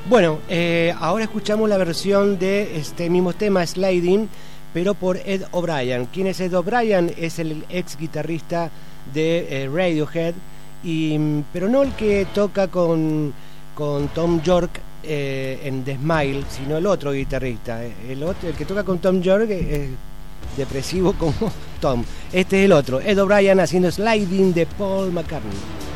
Bueno, ahora escuchamos la versión de este mismo tema, Sliding, pero por Ed O'Brien. ¿Quién es Ed O'Brien? Es el ex guitarrista de Radiohead, pero no el que toca con Tom York en The Smile, sino el otro guitarrista. El que toca con Tom York es depresivo como Tom. Este es el otro, Ed O'Brien haciendo Sliding de Paul McCartney.